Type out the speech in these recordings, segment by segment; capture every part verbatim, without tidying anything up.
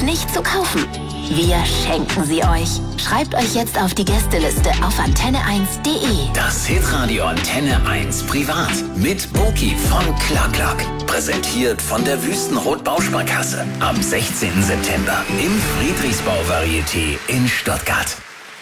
nicht zu kaufen? Wir schenken sie euch. Schreibt euch jetzt auf die Gästeliste auf antenne eins punkt de. Das Hitradio Antenne eins Privat mit Boki von Clark. Präsentiert von der Wüstenrot Bausparkasse. Am sechzehnten September im Friedrichsbau Varieté in Stuttgart.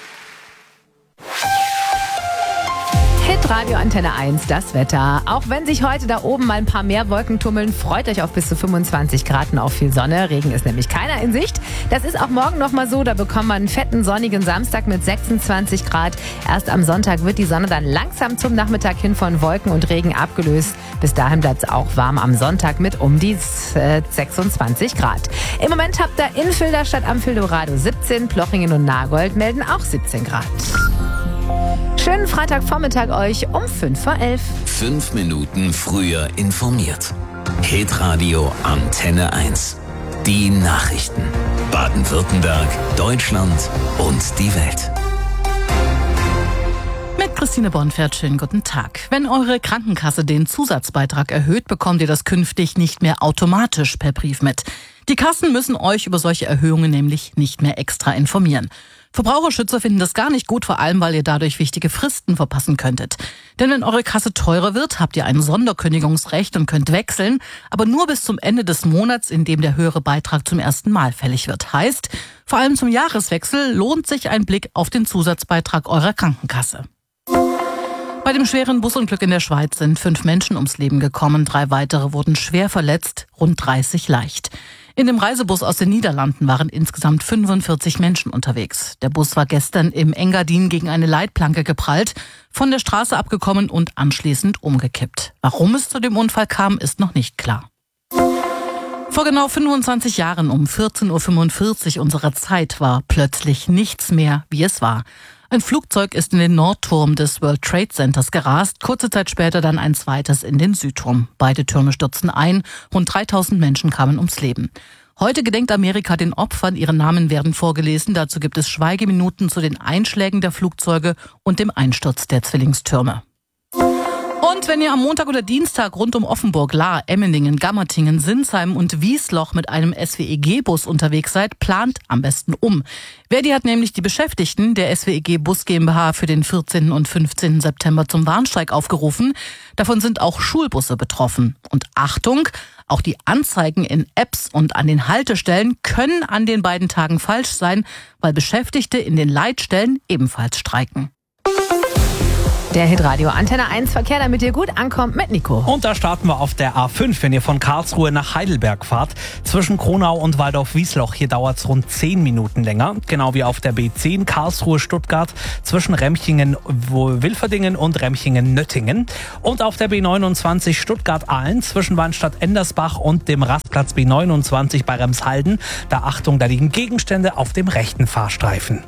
Hitradio Antenne eins, das Wetter. Auch wenn sich heute da oben mal ein paar mehr Wolken tummeln, freut euch auf bis zu fünfundzwanzig Grad und auf viel Sonne. Regen ist nämlich keiner in Sicht. Das ist auch morgen nochmal so. Da bekommt man einen fetten, sonnigen Samstag mit sechsundzwanzig Grad. Erst am Sonntag wird die Sonne dann langsam zum Nachmittag hin von Wolken und Regen abgelöst. Bis dahin bleibt es auch warm am Sonntag mit um die äh, sechsundzwanzig Grad. Im Moment habt ihr in Filderstadt am Fildorado siebzehn, Plochingen und Nagold melden auch siebzehn Grad. Schönen Freitagvormittag euch um fünf vor elf. Fünf Minuten früher informiert. Hitradio Antenne eins. Die Nachrichten. Baden-Württemberg, Deutschland und die Welt. Mit Christine Bonfert, schönen guten Tag. Wenn eure Krankenkasse den Zusatzbeitrag erhöht, bekommt ihr das künftig nicht mehr automatisch per Brief mit. Die Kassen müssen euch über solche Erhöhungen nämlich nicht mehr extra informieren. Verbraucherschützer finden das gar nicht gut, vor allem, weil ihr dadurch wichtige Fristen verpassen könntet. Denn wenn eure Kasse teurer wird, habt ihr ein Sonderkündigungsrecht und könnt wechseln, aber nur bis zum Ende des Monats, in dem der höhere Beitrag zum ersten Mal fällig wird. Heißt, vor allem zum Jahreswechsel lohnt sich ein Blick auf den Zusatzbeitrag eurer Krankenkasse. Bei dem schweren Busunglück in der Schweiz sind fünf Menschen ums Leben gekommen, drei weitere wurden schwer verletzt, rund dreißig leicht. In dem Reisebus aus den Niederlanden waren insgesamt fünfundvierzig Menschen unterwegs. Der Bus war gestern im Engadin gegen eine Leitplanke geprallt, von der Straße abgekommen und anschließend umgekippt. Warum es zu dem Unfall kam, ist noch nicht klar. Vor genau fünfundzwanzig Jahren um vierzehn Uhr fünfundvierzig unserer Zeit war plötzlich nichts mehr, wie es war. Ein Flugzeug ist in den Nordturm des World Trade Centers gerast, kurze Zeit später dann ein zweites in den Südturm. Beide Türme stürzten ein, rund dreitausend Menschen kamen ums Leben. Heute gedenkt Amerika den Opfern, ihre Namen werden vorgelesen. Dazu gibt es Schweigeminuten zu den Einschlägen der Flugzeuge und dem Einsturz der Zwillingstürme. Und wenn ihr am Montag oder Dienstag rund um Offenburg, Lahr, Emmendingen, Gammertingen, Sinsheim und Wiesloch mit einem S W E G-Bus unterwegs seid, plant am besten um. Verdi hat nämlich die Beschäftigten der S W E G Bus GmbH für den vierzehnten und fünfzehnten September zum Warnstreik aufgerufen. Davon sind auch Schulbusse betroffen. Und Achtung, auch die Anzeigen in Apps und an den Haltestellen können an den beiden Tagen falsch sein, weil Beschäftigte in den Leitstellen ebenfalls streiken. Der Hitradio Antenne eins Verkehr, damit ihr gut ankommt mit Nico. Und da starten wir auf der A fünf, wenn ihr von Karlsruhe nach Heidelberg fahrt. Zwischen Kronau und Waldorf-Wiesloch, hier dauert es rund zehn Minuten länger. Genau wie auf der B zehn Karlsruhe-Stuttgart zwischen Remchingen-Wilferdingen und Remchingen-Nöttingen. Und auf der B neunundzwanzig Stuttgart-Ahlen zwischen Wannstadt-Endersbach und dem Rastplatz B neunundzwanzig bei Remshalden. Da Achtung, da liegen Gegenstände auf dem rechten Fahrstreifen.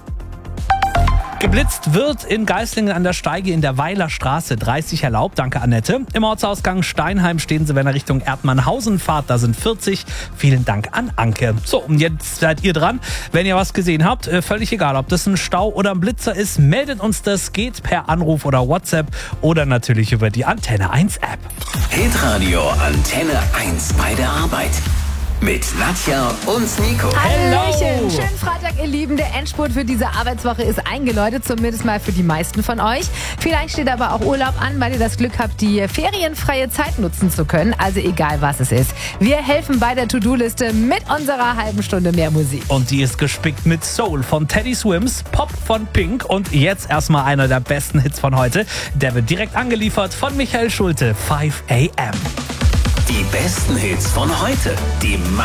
Geblitzt wird in Geislingen an der Steige in der Weiler Straße. dreißig erlaubt, danke Annette. Im Ortsausgang Steinheim stehen Sie, wenn ihr Richtung Erdmannhausen fahrt. Da sind vierzig. Vielen Dank an Anke. So, und jetzt seid ihr dran. Wenn ihr was gesehen habt, völlig egal, ob das ein Stau oder ein Blitzer ist, meldet uns das. Geht per Anruf oder WhatsApp oder natürlich über die Antenne eins App. Hitradio Antenne eins bei der Arbeit. Mit Nadja und Nico. Hallöchen, schönen Freitag, ihr Lieben. Der Endspurt für diese Arbeitswoche ist eingeläutet, zumindest mal für die meisten von euch. Vielleicht steht aber auch Urlaub an, weil ihr das Glück habt, die ferienfreie Zeit nutzen zu können. Also egal, was es ist. Wir helfen bei der To-Do-Liste mit unserer halben Stunde mehr Musik. Und die ist gespickt mit Soul von Teddy Swims, Pop von Pink und jetzt erstmal einer der besten Hits von heute. Der wird direkt angeliefert von Michael Schulte, five a m. Die besten Hits von heute. Die